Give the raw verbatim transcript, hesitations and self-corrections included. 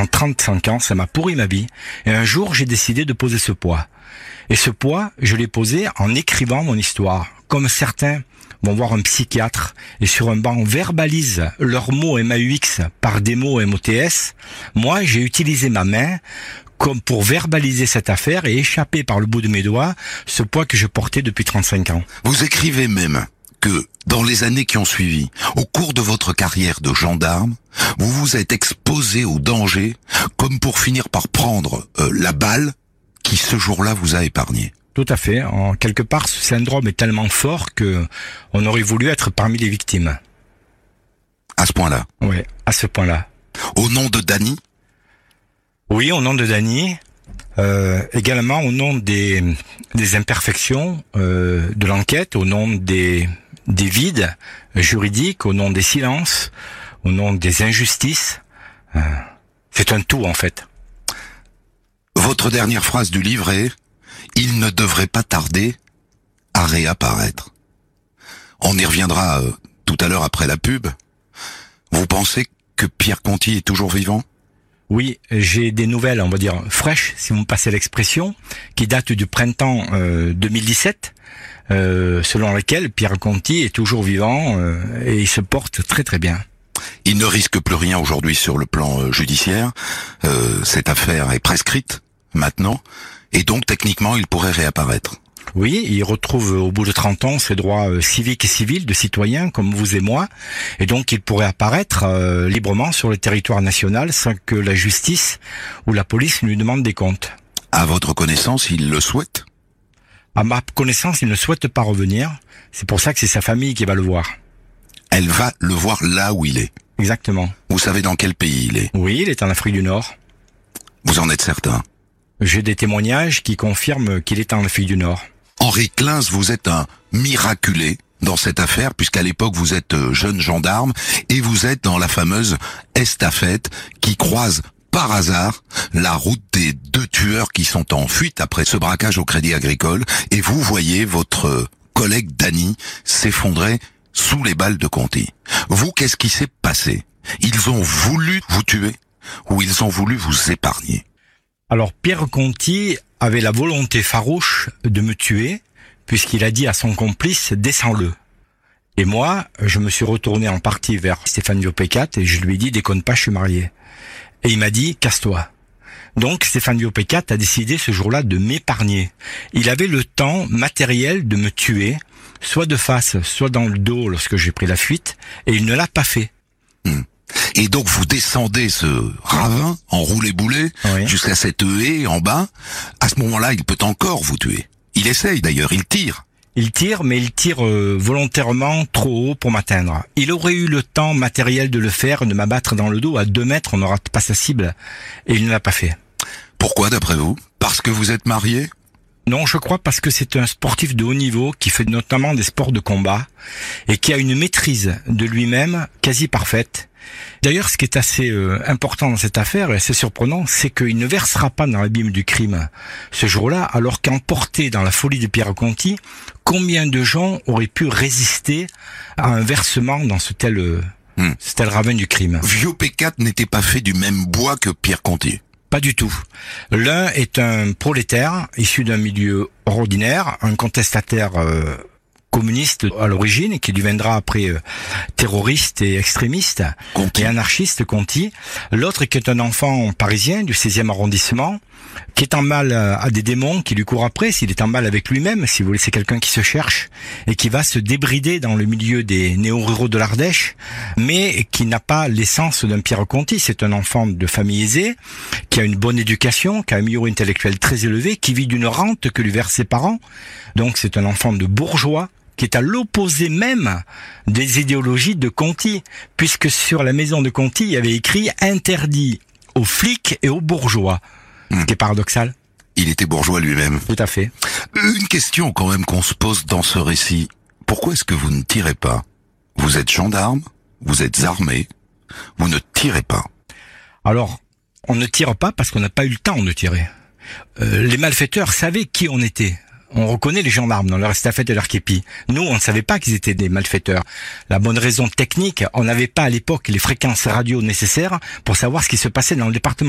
trente-cinq ans, ça m'a pourri ma vie. Et un jour, j'ai décidé de poser ce poids. Et ce poids, je l'ai posé en écrivant mon histoire. Comme certains vont voir un psychiatre et sur un banc verbalisent leurs mots M A U X par des mots M O T S, moi, j'ai utilisé ma main comme pour verbaliser cette affaire et échapper par le bout de mes doigts ce poids que je portais depuis trente-cinq ans. Vous écrivez même que dans les années qui ont suivi, au cours de votre carrière de gendarme, vous vous êtes exposé au danger comme pour finir par prendre euh, la balle qui ce jour-là vous a épargné. Tout à fait. En quelque part, ce syndrome est tellement fort que on aurait voulu être parmi les victimes. À ce point-là. Oui, à ce point-là. Au nom de Dany? Oui, au nom de Dany, euh, également au nom des, des imperfections euh, de l'enquête, au nom des, des vides juridiques, au nom des silences, au nom des injustices. Euh, c'est un tout en fait. Votre dernière phrase du livre est « Il ne devrait pas tarder à réapparaître ». On y reviendra euh, tout à l'heure après la pub. Vous pensez que Pierre Conti est toujours vivant ? Oui, j'ai des nouvelles, on va dire, fraîches, si vous me passez l'expression, qui datent du printemps euh, deux mille dix-sept, euh, selon lesquelles Pierre Conti est toujours vivant euh, et il se porte très très bien. Il ne risque plus rien aujourd'hui sur le plan euh, judiciaire. Euh, cette affaire est prescrite maintenant, et donc techniquement il pourrait réapparaître. Oui, il retrouve au bout de trente ans ses droits euh, civiques et civils de citoyen comme vous et moi, et donc il pourrait apparaître euh, librement sur le territoire national sans que la justice ou la police lui demande des comptes. À votre connaissance, il le souhaite ? À ma connaissance, il ne souhaite pas revenir, c'est pour ça que c'est sa famille qui va le voir. Elle va le voir là où il est. Exactement. Vous savez dans quel pays il est ? Oui, il est en Afrique du Nord. Vous en êtes certain ? J'ai des témoignages qui confirment qu'il est en Afrique du Nord. Henri Kleins, vous êtes un miraculé dans cette affaire, puisqu'à l'époque vous êtes jeune gendarme et vous êtes dans la fameuse estafette qui croise par hasard la route des deux tueurs qui sont en fuite après ce braquage au Crédit Agricole, et vous voyez votre collègue Dany s'effondrer sous les balles de Conti. Vous, qu'est-ce qui s'est passé ? Ils ont voulu vous tuer ou ils ont voulu vous épargner ? Alors Pierre Conti avait la volonté farouche de me tuer, puisqu'il a dit à son complice « descends-le ». Et moi, je me suis retourné en partie vers Stéphane Viopécat et je lui ai dit « déconne pas, je suis marié ». Et il m'a dit « casse-toi ». Donc Stéphane Viopécat a décidé ce jour-là de m'épargner. Il avait le temps matériel de me tuer, soit de face, soit dans le dos lorsque j'ai pris la fuite, et il ne l'a pas fait. Mmh. Et donc vous descendez ce ravin en roulé-boulé Oui. jusqu'à cette haie en bas. À ce moment-là, il peut encore vous tuer. Il essaye d'ailleurs, il tire. Il tire, mais il tire euh, volontairement trop haut pour m'atteindre. Il aurait eu le temps matériel de le faire, de m'abattre dans le dos à deux mètres, on n'aura pas sa cible. Et il ne l'a pas fait. Pourquoi d'après vous ? Parce que vous êtes marié ? Non, je crois parce que c'est un sportif de haut niveau qui fait notamment des sports de combat et qui a une maîtrise de lui-même quasi parfaite. D'ailleurs, ce qui est assez euh, important dans cette affaire, et assez surprenant, c'est qu'il ne versera pas dans l'abîme du crime ce jour-là, alors qu'emporté dans la folie de Pierre Conti, combien de gens auraient pu résister à un versement dans ce tel, euh, hmm. ce tel ravin du crime ? Viopécat n'était pas fait du même bois que Pierre Conti. Pas du tout. L'un est un prolétaire issu d'un milieu ordinaire, un contestataire euh, communiste à l'origine, qui deviendra après euh, terroriste et extrémiste, Conti. Et anarchiste, Conti. L'autre qui est un enfant parisien du seizième arrondissement, qui est en mal à des démons qui lui courent après, s'il est en mal avec lui-même, si vous voulez, c'est quelqu'un qui se cherche et qui va se débrider dans le milieu des néo-ruraux de l'Ardèche, mais qui n'a pas l'essence d'un Pierre Conti. C'est un enfant de famille aisée, qui a une bonne éducation, qui a un niveau intellectuel très élevé, qui vit d'une rente que lui versent ses parents. Donc c'est un enfant de bourgeois, qui est à l'opposé même des idéologies de Conti, puisque sur la maison de Conti, il y avait écrit « interdit aux flics et aux bourgeois ». Ce qui est paradoxal. Il était bourgeois lui-même. Tout à fait. Une question quand même qu'on se pose dans ce récit. Pourquoi est-ce que vous ne tirez pas ? Vous êtes gendarme, vous êtes armé, vous ne tirez pas. Alors, on ne tire pas parce qu'on n'a pas eu le temps de tirer. Euh, les malfaiteurs savaient qui on était. On reconnaît les gendarmes dans leur estafette et leur képi. Nous, on ne savait pas qu'ils étaient des malfaiteurs. La bonne raison technique, on n'avait pas à l'époque les fréquences radio nécessaires pour savoir ce qui se passait dans le département.